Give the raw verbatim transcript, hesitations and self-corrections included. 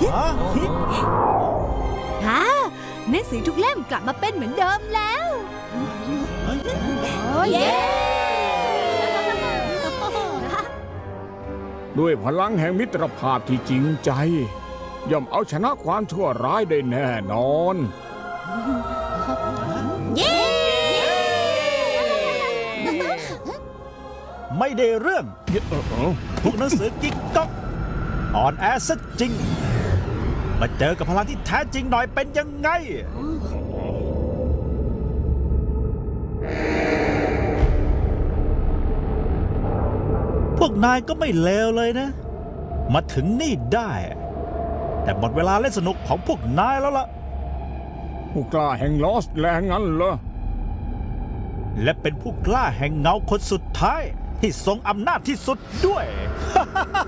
ฮ่าหนังสือทุกเล่มกลับมาเป็นเหมือนเดิมแล้วเย้ด้วยพลังแห่งมิตรภาพที่จริงใจย่อมเอาชนะความชั่วร้ายได้แน่นอนเย้ไม่ได้เรื่องพวกหนังสือกิ๊กก๊อกอ่อนแอซะจริงมาเจอกับพลังที่แท้จริงหน่อยเป็นยังไงพวกนายก็ไม่เลวเลยนะมาถึงนี่ได้แต่หมดเวลาเล่นสนุกของพวกนายแล้วล่ะผู้กล้าแห่งลอสแลงงั้นเหรอและเป็นผู้กล้าแห่งเงาคนสุดท้ายที่ทรงอำนาจที่สุดด้วย